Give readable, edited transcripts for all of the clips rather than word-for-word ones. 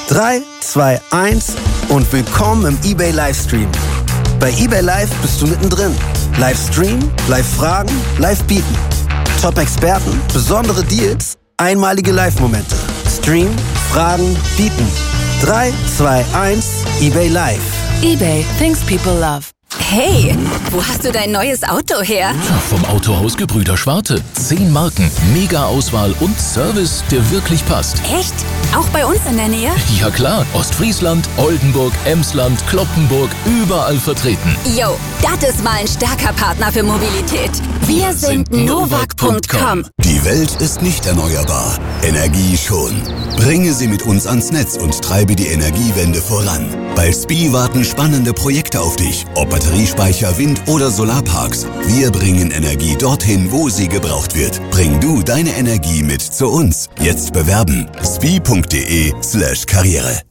3, 2, 1 und willkommen im eBay Livestream. Bei eBay Live bist du mittendrin. Live streamen, live fragen, live bieten. Top-Experten, besondere Deals, einmalige Live-Momente. Stream, fragen, bieten. 3, 2, 1, eBay Live. eBay, things people love. Hey, wo hast du dein neues Auto her? Vom Autohaus Gebrüder Schwarte. 10 Marken, Mega-Auswahl und Service, der wirklich passt. Echt? Auch bei uns in der Nähe? Ja klar, Ostfriesland, Oldenburg, Emsland, Cloppenburg, überall vertreten. Jo, das ist mal ein starker Partner für Mobilität. Wir sind Novag.com. Die Welt ist nicht erneuerbar, Energie schon. Bringe sie mit uns ans Netz und treibe die Energiewende voran. Bei SPIE warten spannende Projekte auf dich, ob Batteriespeicher, Wind- oder Solarparks. Wir bringen Energie dorthin, wo sie gebraucht wird. Bring du deine Energie mit zu uns. Jetzt bewerben. spie.de/Karriere.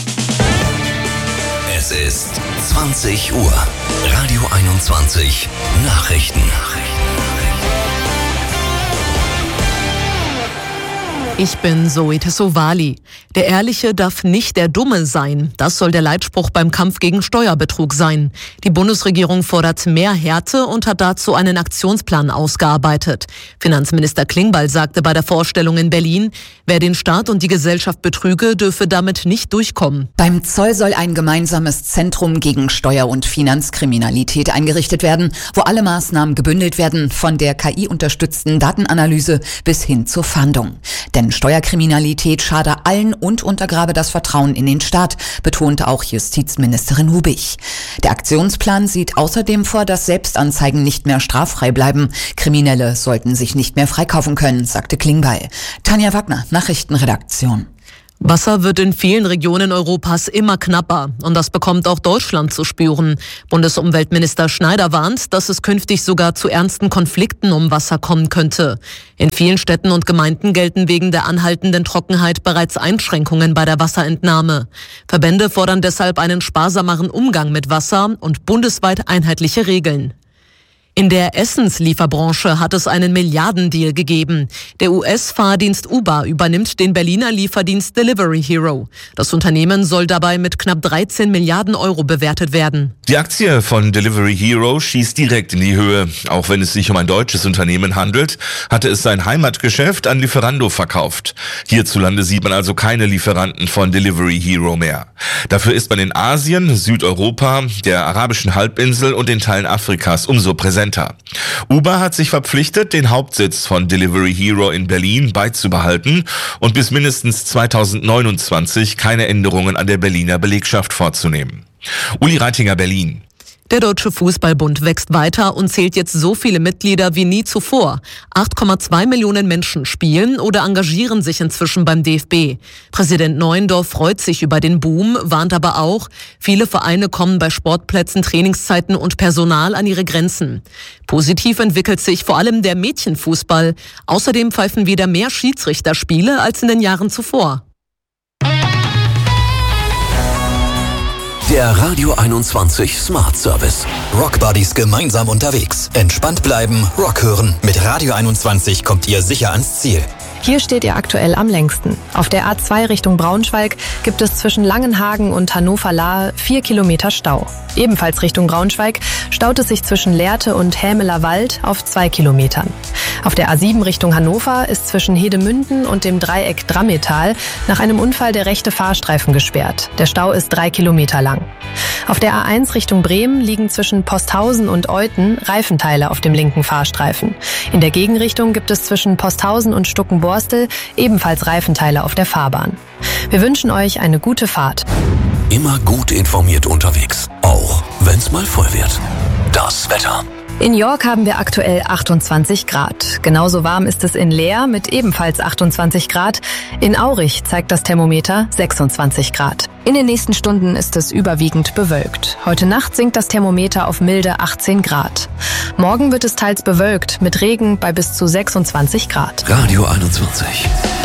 Es ist 20 Uhr. Radio 21 Nachrichten. Ich bin Zoe Tessovali. Der Ehrliche darf nicht der Dumme sein. Das soll der Leitspruch beim Kampf gegen Steuerbetrug sein. Die Bundesregierung fordert mehr Härte und hat dazu einen Aktionsplan ausgearbeitet. Finanzminister Klingbeil sagte bei der Vorstellung in Berlin, wer den Staat und die Gesellschaft betrüge, dürfe damit nicht durchkommen. Beim Zoll soll ein gemeinsames Zentrum gegen Steuer- und Finanzkriminalität eingerichtet werden, wo alle Maßnahmen gebündelt werden, von der KI-unterstützten Datenanalyse bis hin zur Fahndung. Denn Steuerkriminalität schade allen und untergrabe das Vertrauen in den Staat, betonte auch Justizministerin Hubig. Der Aktionsplan sieht außerdem vor, dass Selbstanzeigen nicht mehr straffrei bleiben. Kriminelle sollten sich nicht mehr freikaufen können, sagte Klingbeil. Tanja Wagner, Nachrichtenredaktion. Wasser wird in vielen Regionen Europas immer knapper und das bekommt auch Deutschland zu spüren. Bundesumweltminister Schneider warnt, dass es künftig sogar zu ernsten Konflikten um Wasser kommen könnte. In vielen Städten und Gemeinden gelten wegen der anhaltenden Trockenheit bereits Einschränkungen bei der Wasserentnahme. Verbände fordern deshalb einen sparsameren Umgang mit Wasser und bundesweit einheitliche Regeln. In der Essenslieferbranche hat es einen Milliardendeal gegeben. Der US-Fahrdienst Uber übernimmt den Berliner Lieferdienst Delivery Hero. Das Unternehmen soll dabei mit knapp 13 Milliarden Euro bewertet werden. Die Aktie von Delivery Hero schießt direkt in die Höhe. Auch wenn es sich um ein deutsches Unternehmen handelt, hatte es sein Heimatgeschäft an Lieferando verkauft. Hierzulande sieht man also keine Lieferanten von Delivery Hero mehr. Dafür ist man in Asien, Südeuropa, der arabischen Halbinsel und den Teilen Afrikas umso präsenter. Uber hat sich verpflichtet, den Hauptsitz von Delivery Hero in Berlin beizubehalten und bis mindestens 2029 keine Änderungen an der Berliner Belegschaft vorzunehmen. Uli Reitinger, Berlin. Der Deutsche Fußballbund wächst weiter und zählt jetzt so viele Mitglieder wie nie zuvor. 8,2 Millionen Menschen spielen oder engagieren sich inzwischen beim DFB. Präsident Neuendorf freut sich über den Boom, warnt aber auch, viele Vereine kommen bei Sportplätzen, Trainingszeiten und Personal an ihre Grenzen. Positiv entwickelt sich vor allem der Mädchenfußball. Außerdem pfeifen wieder mehr Schiedsrichter Spiele als in den Jahren zuvor. Der Radio 21 Smart Service. Rockbuddies gemeinsam unterwegs. Entspannt bleiben, Rock hören. Mit Radio 21 kommt ihr sicher ans Ziel. Hier steht ihr aktuell am längsten. Auf der A2 Richtung Braunschweig gibt es zwischen Langenhagen und Hannover-Lahe 4 Kilometer Stau. Ebenfalls Richtung Braunschweig staut es sich zwischen Lehrte und Hämeler Wald auf 2 Kilometern. Auf der A7 Richtung Hannover ist zwischen Hedemünden und dem Dreieck Drammetal nach einem Unfall der rechte Fahrstreifen gesperrt. Der Stau ist 3 Kilometer lang. Auf der A1 Richtung Bremen liegen zwischen Posthausen und Euthen Reifenteile auf dem linken Fahrstreifen. In der Gegenrichtung gibt es zwischen Posthausen und Stuckenborstel ebenfalls Reifenteile auf der Fahrbahn. Wir wünschen euch eine gute Fahrt. Immer gut informiert unterwegs, auch wenn's mal voll wird. Das Wetter. In York haben wir aktuell 28 Grad. Genauso warm ist es in Leer mit ebenfalls 28 Grad. In Aurich zeigt das Thermometer 26 Grad. In den nächsten Stunden ist es überwiegend bewölkt. Heute Nacht sinkt das Thermometer auf milde 18 Grad. Morgen wird es teils bewölkt mit Regen bei bis zu 26 Grad. Radio 21.